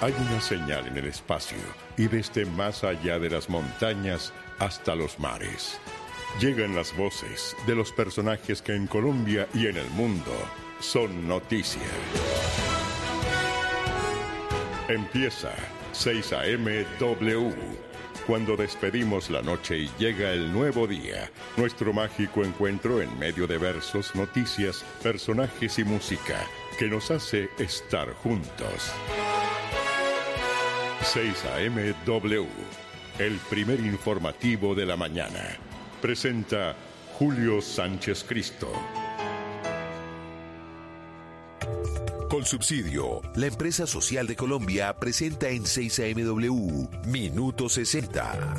Hay una señal en el espacio y desde más allá de las montañas hasta los mares. Llegan las voces de los personajes que en Colombia y en el mundo son noticia. Empieza 6 a.m. W. Cuando despedimos la noche y llega el nuevo día, nuestro mágico encuentro en medio de versos, noticias, personajes y música que nos hace estar juntos. 6 a.m. W, el primer informativo de la mañana. Presenta Julio Sánchez Cristo. Colsubsidio, la empresa social de Colombia, presenta en 6 a.m.W. Minuto 60.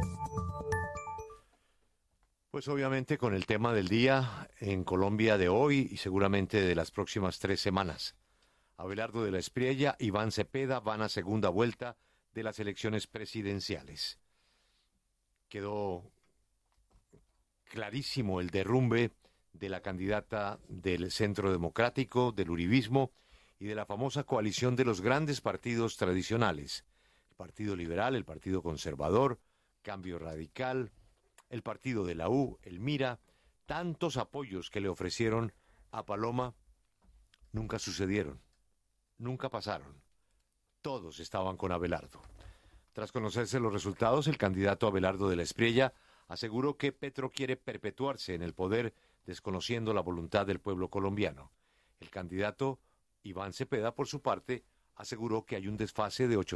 Pues obviamente con el tema del día en Colombia de hoy y seguramente de las próximas 3 semanas. Abelardo de la Espriella, Iván Cepeda van a segunda vuelta de las elecciones presidenciales. Quedó clarísimo el derrumbe de la candidata del Centro Democrático, del uribismo y de la famosa coalición de los grandes partidos tradicionales. El Partido Liberal, el Partido Conservador, Cambio Radical, el Partido de la U, el Mira, tantos apoyos que le ofrecieron a Paloma nunca sucedieron, nunca pasaron. Todos estaban con Abelardo. Tras conocerse los resultados, el candidato Abelardo de la Espriella aseguró que Petro quiere perpetuarse en el poder desconociendo la voluntad del pueblo colombiano. El candidato Iván Cepeda, por su parte, aseguró que hay un desfase de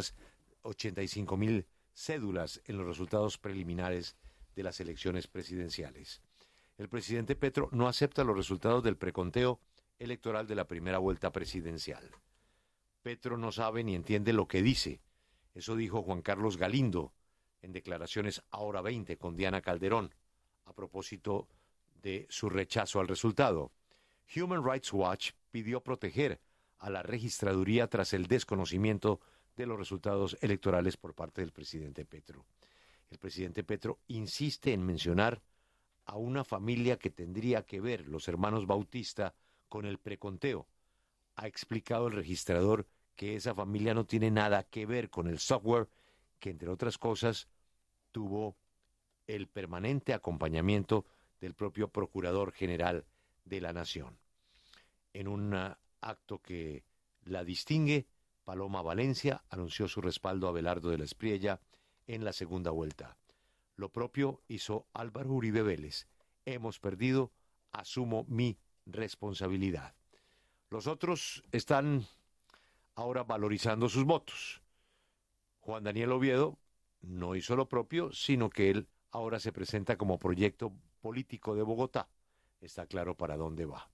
885.000 cédulas en los resultados preliminares de las elecciones presidenciales. El presidente Petro no acepta los resultados del preconteo electoral de la primera vuelta presidencial. Petro no sabe ni entiende lo que dice. Eso dijo Juan Carlos Galindo en declaraciones Ahora 20 con Diana Calderón, a propósito de su rechazo al resultado. Human Rights Watch pidió proteger a la registraduría tras el desconocimiento de los resultados electorales por parte del presidente Petro. El presidente Petro insiste en mencionar a una familia que tendría que ver, los hermanos Bautista, con el preconteo. Ha explicado el registrador que esa familia no tiene nada que ver con el software, que entre otras cosas tuvo el permanente acompañamiento del propio Procurador General de la Nación. En un acto que la distingue, Paloma Valencia anunció su respaldo a Abelardo de la Espriella en la segunda vuelta. Lo propio hizo Álvaro Uribe Vélez. Hemos perdido, asumo mi responsabilidad. Los otros están ahora valorizando sus votos. Juan Daniel Oviedo no hizo lo propio, sino que él ahora se presenta como proyecto político de Bogotá. Está claro para dónde va.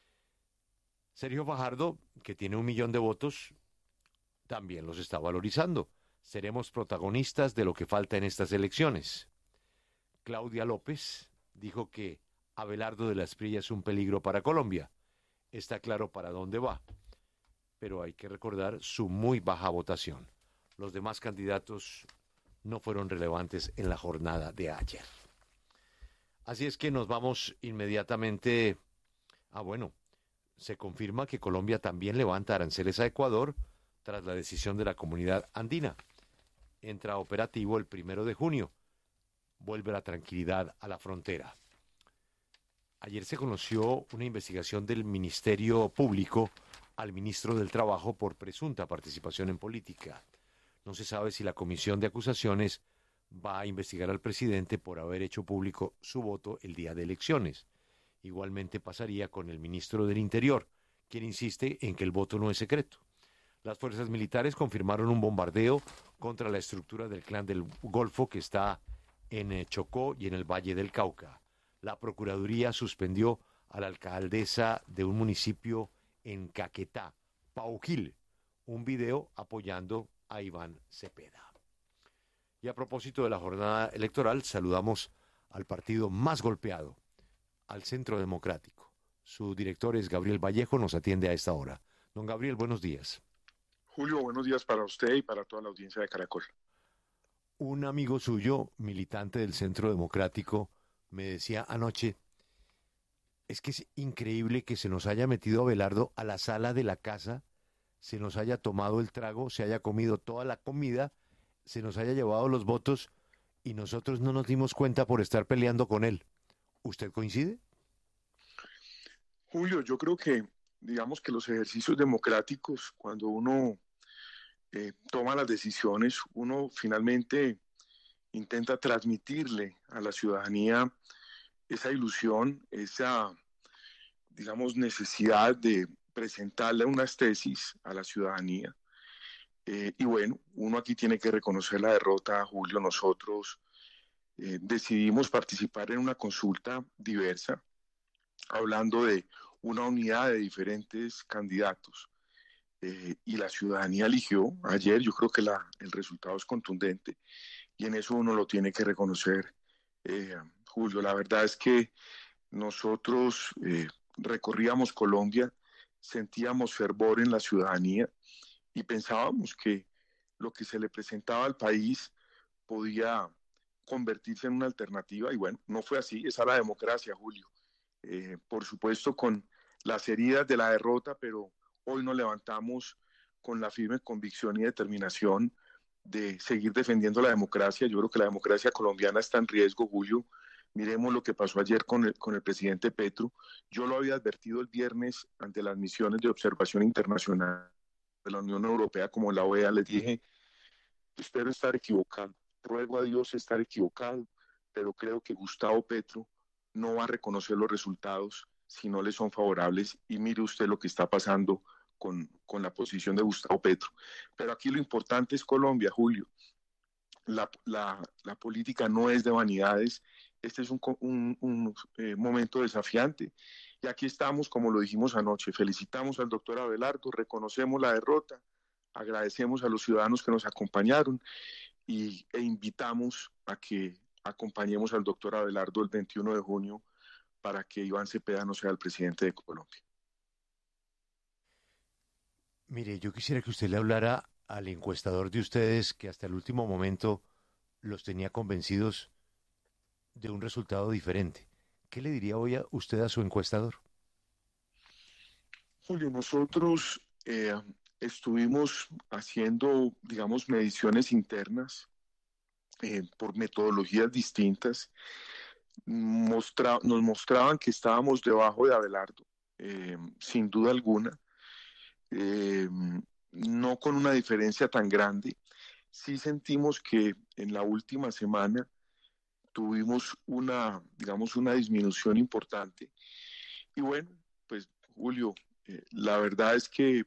Sergio Fajardo, que tiene 1 millón de votos, también los está valorizando. Seremos protagonistas de lo que falta en estas elecciones. Claudia López dijo que Abelardo de la Espriella es un peligro para Colombia. Está claro para dónde va, pero hay que recordar su muy baja votación. Los demás candidatos no fueron relevantes en la jornada de ayer. Así es que nos vamos inmediatamente se confirma que Colombia también levanta aranceles a Ecuador tras la decisión de la Comunidad Andina. Entra operativo el 1 de junio. Vuelve la tranquilidad a la frontera. Ayer se conoció una investigación del Ministerio Público al ministro del Trabajo por presunta participación en política. No se sabe si la comisión de acusaciones va a investigar al presidente por haber hecho público su voto el día de elecciones. Igualmente pasaría con el ministro del Interior, quien insiste en que el voto no es secreto. Las fuerzas militares confirmaron un bombardeo contra la estructura del Clan del Golfo que está en Chocó y en el Valle del Cauca. La Procuraduría suspendió a la alcaldesa de un municipio en Caquetá, Paujil, un video apoyando a Iván Cepeda. Y a propósito de la jornada electoral, saludamos al partido más golpeado, al Centro Democrático. Su director es Gabriel Vallejo, nos atiende a esta hora. Don Gabriel, buenos días. Julio, buenos días para usted y para toda la audiencia de Caracol. Un amigo suyo, militante del Centro Democrático, me decía anoche, es que es increíble que se nos haya metido Abelardo a la sala de la casa se nos haya tomado el trago, se haya comido toda la comida, se nos haya llevado los votos y nosotros no nos dimos cuenta por estar peleando con él. ¿Usted coincide? Julio, yo creo que, digamos que los ejercicios democráticos, cuando uno toma las decisiones, uno finalmente intenta transmitirle a la ciudadanía esa ilusión, esa, digamos, necesidad de presentarle unas tesis a la ciudadanía. Y bueno, uno aquí tiene que reconocer la derrota, Julio. Nosotros decidimos participar en una consulta diversa, hablando de una unidad de diferentes candidatos. Y la ciudadanía eligió ayer, yo creo que el resultado es contundente, y en eso uno lo tiene que reconocer, Julio. La verdad es que nosotros recorríamos Colombia, sentíamos fervor en la ciudadanía y pensábamos que lo que se le presentaba al país podía convertirse en una alternativa, y bueno, no fue así. Esa es la democracia, Julio. Por supuesto con las heridas de la derrota, pero hoy nos levantamos con la firme convicción y determinación de seguir defendiendo la democracia. Yo creo que la democracia colombiana está en riesgo, Julio. Miremos lo que pasó ayer con el presidente Petro. Yo lo había advertido el viernes ante las misiones de observación internacional de la Unión Europea como la OEA. Les dije, espero estar equivocado, ruego a Dios estar equivocado, pero creo que Gustavo Petro no va a reconocer los resultados si no le son favorables, y mire usted lo que está pasando con la posición de Gustavo Petro. Pero aquí lo importante es Colombia, Julio. La política no es de vanidades. Este es un momento desafiante. Y aquí estamos, como lo dijimos anoche. Felicitamos al doctor Abelardo, reconocemos la derrota, agradecemos a los ciudadanos que nos acompañaron e invitamos a que acompañemos al doctor Abelardo el 21 de junio para que Iván Cepeda no sea el presidente de Colombia. Mire, yo quisiera que usted le hablara al encuestador de ustedes que hasta el último momento los tenía convencidos de un resultado diferente. ¿Qué le diría hoy a usted a su encuestador? Julio, nosotros estuvimos haciendo, digamos, mediciones internas por metodologías distintas. Nos mostraban que estábamos debajo de Abelardo, sin duda alguna, no con una diferencia tan grande. Sí sentimos que en la última semana tuvimos digamos, una disminución importante. Y bueno, pues Julio, la verdad es que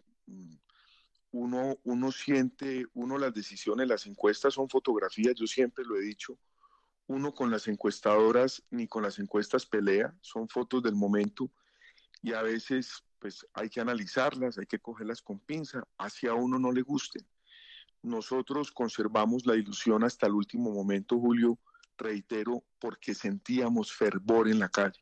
uno siente, las decisiones, las encuestas son fotografías, yo siempre lo he dicho. Uno con las encuestadoras ni con las encuestas pelea, son fotos del momento, y a veces pues hay que analizarlas, hay que cogerlas con pinza, así a uno no le gusten. Nosotros conservamos la ilusión hasta el último momento, Julio, reitero, porque sentíamos fervor en la calle.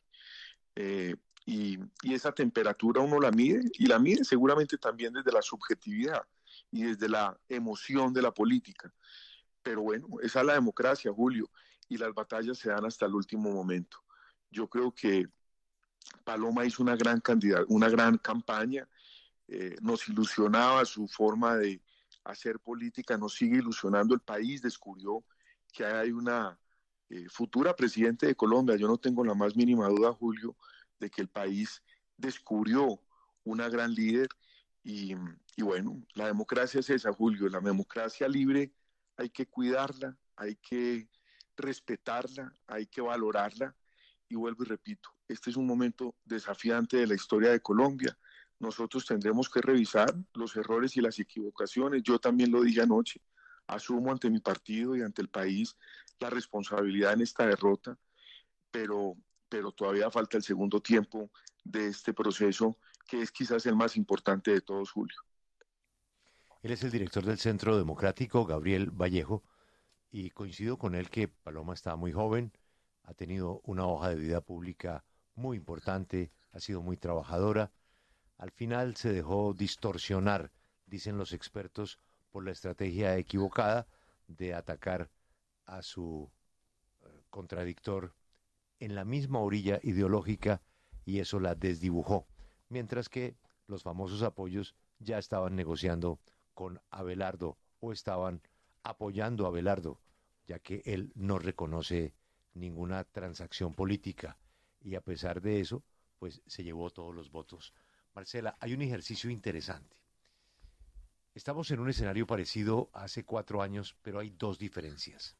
Y esa temperatura uno la mide, y la mide seguramente también desde la subjetividad y desde la emoción de la política. Pero bueno, esa es la democracia, Julio, y las batallas se dan hasta el último momento. Yo creo que Paloma hizo una gran campaña, nos ilusionaba su forma de hacer política, nos sigue ilusionando. El país descubrió que hay una futura presidente de Colombia. Yo no tengo la más mínima duda, Julio, de que el país descubrió una gran líder, y bueno, la democracia es esa, Julio. La democracia libre hay que cuidarla, hay que respetarla, hay que valorarla. Y vuelvo y repito, este es un momento desafiante de la historia de Colombia. Nosotros tendremos que revisar los errores y las equivocaciones. Yo también lo dije anoche. Asumo ante mi partido y ante el país la responsabilidad en esta derrota, pero todavía falta el segundo tiempo de este proceso, que es quizás el más importante de todos, Julio. Él es el director del Centro Democrático, Gabriel Vallejo, y coincido con él que Paloma está muy joven, ha tenido una hoja de vida pública muy importante, ha sido muy trabajadora. Al final se dejó distorsionar, dicen los expertos, por la estrategia equivocada de atacar a su contradictor en la misma orilla ideológica, y eso la desdibujó, mientras que los famosos apoyos ya estaban negociando con Abelardo o estaban apoyando a Abelardo, ya que él no reconoce ninguna transacción política y a pesar de eso, pues se llevó todos los votos. Marcela, hay un ejercicio interesante. Estamos en un escenario parecido a hace 4 años, pero hay 2 diferencias.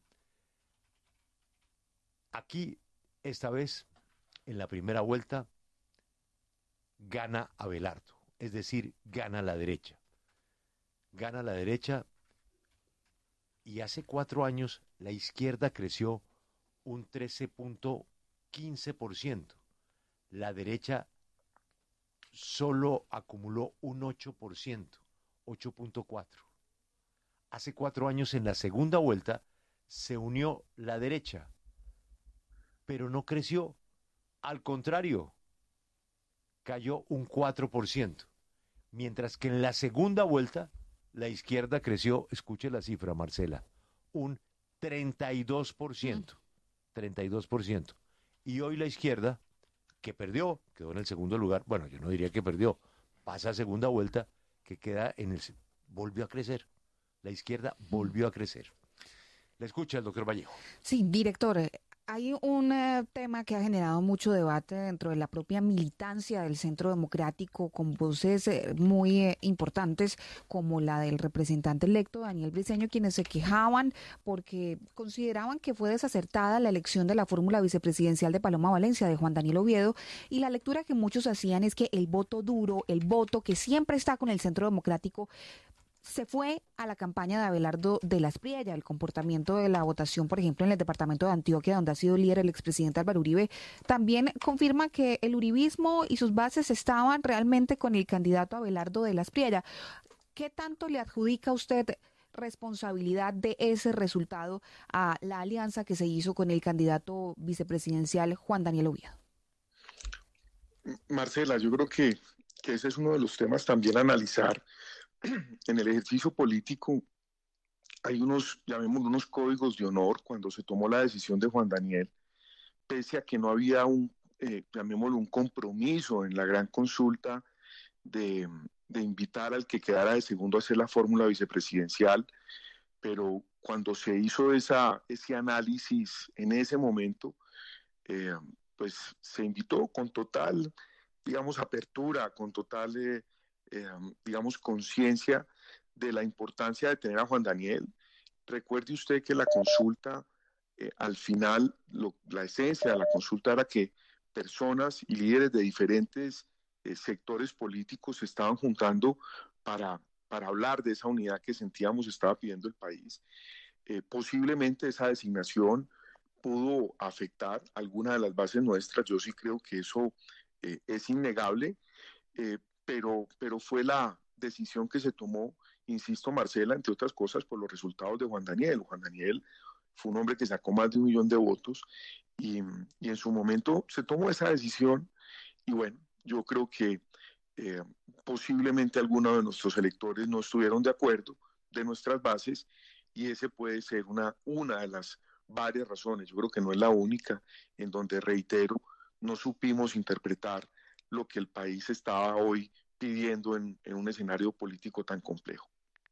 Aquí, esta vez, en la primera vuelta, gana Abelardo, es decir, gana la derecha. Gana la derecha y hace 4 años la izquierda creció un 13.15%. La derecha solo acumuló un 8%, 8.4%. Hace 4 años en la segunda vuelta se unió la derecha, pero no creció. Al contrario, cayó un 4%. Mientras que en la segunda vuelta la izquierda creció, escuche la cifra, Marcela, un 32%. 32%. Y hoy la izquierda, que perdió, quedó en el segundo lugar, bueno, yo no diría que perdió, pasa a segunda vuelta, que queda en el... volvió a crecer. La izquierda volvió a crecer. Le escucha el doctor Vallejo. Sí, director, hay un tema que ha generado mucho debate dentro de la propia militancia del Centro Democrático, con voces muy importantes como la del representante electo Daniel Briceño, quienes se quejaban porque consideraban que fue desacertada la elección de la fórmula vicepresidencial de Paloma Valencia, de Juan Daniel Oviedo, y la lectura que muchos hacían es que el voto duro, el voto que siempre está con el Centro Democrático, se fue a la campaña de Abelardo de la Espriella. El comportamiento de la votación, por ejemplo, en el departamento de Antioquia, donde ha sido líder el expresidente Álvaro Uribe, también confirma que el uribismo y sus bases estaban realmente con el candidato Abelardo de la Espriella. ¿Qué tanto le adjudica usted responsabilidad de ese resultado a la alianza que se hizo con el candidato vicepresidencial Juan Daniel Oviedo? Marcela, yo creo que ese es uno de los temas también a analizar. En el ejercicio político hay unos, llamémoslo, unos códigos de honor cuando se tomó la decisión de Juan Daniel, pese a que no había llamémoslo, un compromiso en la gran consulta de invitar al que quedara de segundo a hacer la fórmula vicepresidencial, pero cuando se hizo ese análisis en ese momento, pues se invitó con total, digamos, apertura, con total, digamos, conciencia de la importancia de tener a Juan Daniel. Recuerde usted que la consulta, al final, la esencia de la consulta era que personas y líderes de diferentes sectores políticos se estaban juntando para hablar de esa unidad que sentíamos estaba pidiendo el país. Posiblemente esa designación pudo afectar alguna de las bases nuestras. Yo sí creo que eso es innegable, pero fue la decisión que se tomó, insisto, Marcela, entre otras cosas, por los resultados de Juan Daniel. Juan Daniel fue un hombre que sacó más de 1 millón de votos y en su momento se tomó esa decisión y bueno, yo creo que posiblemente algunos de nuestros electores no estuvieron de acuerdo de nuestras bases y ese puede ser una de las varias razones. Yo creo que no es la única en donde, reitero, no supimos interpretar lo que el país estaba hoy pidiendo en un escenario político tan complejo.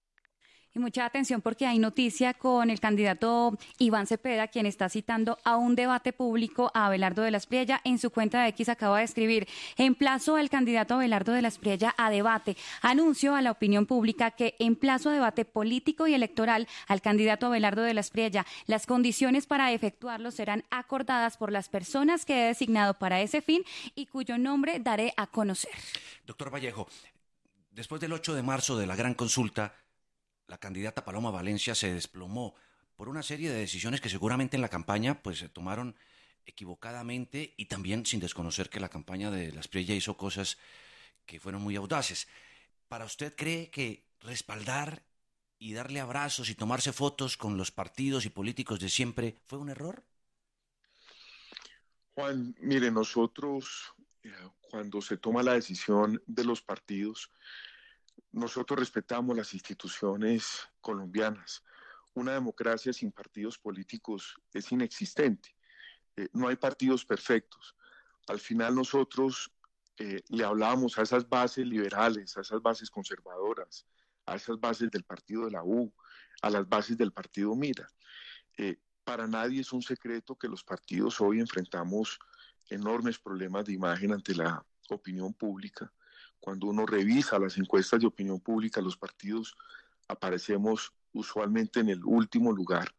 Y mucha atención porque hay noticia con el candidato Iván Cepeda, quien está citando a un debate público a Abelardo de la Espriella. En su cuenta de X acaba de escribir: emplazo al candidato Abelardo de la Espriella a debate. Anuncio a la opinión pública que emplazo a debate político y electoral al candidato Abelardo de la Espriella. Las condiciones para efectuarlo serán acordadas por las personas que he designado para ese fin y cuyo nombre daré a conocer. Doctor Vallejo, después del 8 de marzo de la gran consulta, la candidata Paloma Valencia se desplomó por una serie de decisiones que seguramente en la campaña pues se tomaron equivocadamente y también sin desconocer que la campaña de la Espriella hizo cosas que fueron muy audaces. ¿Para usted cree que respaldar y darle abrazos y tomarse fotos con los partidos y políticos de siempre fue un error? Juan, mire, nosotros cuando se toma la decisión de los partidos, nosotros respetamos las instituciones colombianas. Una democracia sin partidos políticos es inexistente. No hay partidos perfectos. Al final nosotros le hablábamos a esas bases liberales, a esas bases conservadoras, a esas bases del partido de la U, a las bases del partido Mira. Para nadie es un secreto que los partidos hoy enfrentamos enormes problemas de imagen ante la opinión pública. Cuando uno revisa las encuestas de opinión pública, los partidos aparecemos usualmente en el último lugar.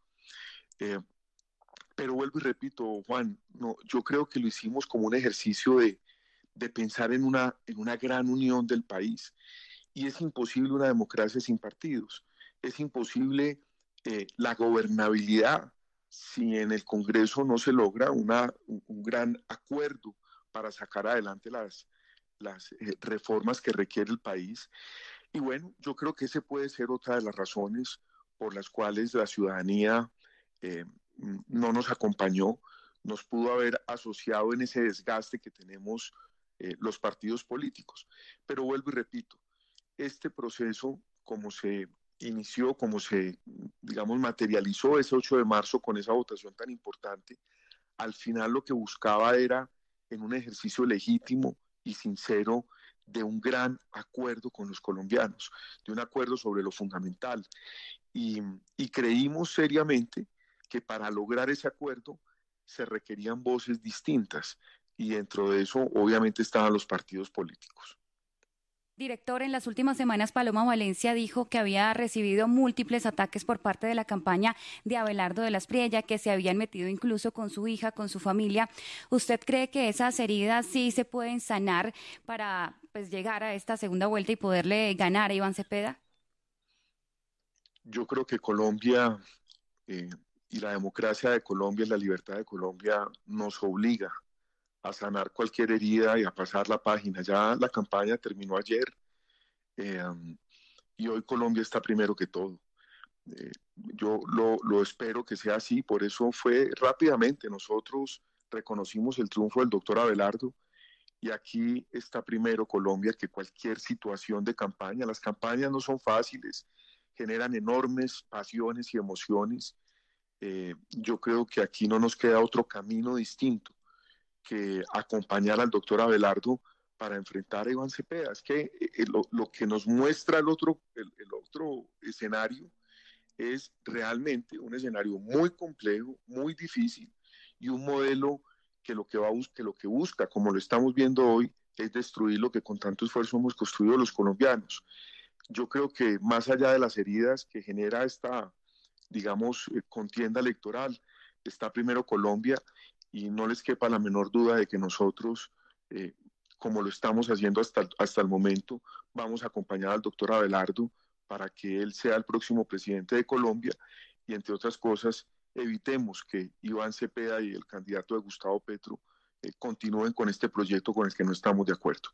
Pero vuelvo y repito, Juan, no, yo creo que lo hicimos como un ejercicio de pensar en una gran unión del país. Y es imposible una democracia sin partidos. Es imposible la gobernabilidad si en el Congreso no se logra un gran acuerdo para sacar adelante las reformas que requiere el país. Y bueno, yo creo que ese puede ser otra de las razones por las cuales la ciudadanía no nos acompañó, nos pudo haber asociado en ese desgaste que tenemos los partidos políticos. Pero vuelvo y repito, este proceso, como se inició, como se, digamos, materializó ese 8 de marzo con esa votación tan importante, al final lo que buscaba era, en un ejercicio legítimo y sincero, de un gran acuerdo con los colombianos, de un acuerdo sobre lo fundamental. Y creímos seriamente que para lograr ese acuerdo se requerían voces distintas, y dentro de eso obviamente estaban los partidos políticos. Director, en las últimas semanas Paloma Valencia dijo que había recibido múltiples ataques por parte de la campaña de Abelardo de la Espriella, que se habían metido incluso con su hija, con su familia. ¿Usted cree que esas heridas sí se pueden sanar para llegar a esta segunda vuelta y poderle ganar a Iván Cepeda? Yo creo que Colombia y la democracia de Colombia y la libertad de Colombia nos obliga a sanar cualquier herida y a pasar la página. Ya la campaña terminó ayer y hoy Colombia está primero que todo. Yo lo espero que sea así, por eso fue rápidamente. Nosotros reconocimos el triunfo del doctor Abelardo y aquí está primero Colombia que cualquier situación de campaña. Las campañas no son fáciles, generan enormes pasiones y emociones. Yo creo que aquí no nos queda otro camino distinto que acompañar al doctor Abelardo para enfrentar a Iván Cepeda. Es que lo que nos muestra el otro escenario es realmente un escenario muy complejo, muy difícil, y un modelo que lo que busca, como lo estamos viendo hoy, es destruir lo que con tanto esfuerzo hemos construido los colombianos. Yo creo que más allá de las heridas que genera esta, digamos, contienda electoral, está primero Colombia, y no les quepa la menor duda de que nosotros, como lo estamos haciendo hasta el momento, vamos a acompañar al doctor Abelardo para que él sea el próximo presidente de Colombia y, entre otras cosas, evitemos que Iván Cepeda y el candidato de Gustavo Petro continúen con este proyecto con el que no estamos de acuerdo.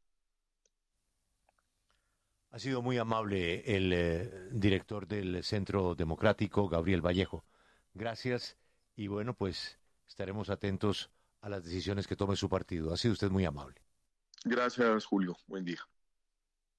Ha sido muy amable el director del Centro Democrático, Gabriel Vallejo. Gracias y bueno, pues estaremos atentos a las decisiones que tome su partido. Ha sido usted muy amable. Gracias, Julio. Buen día.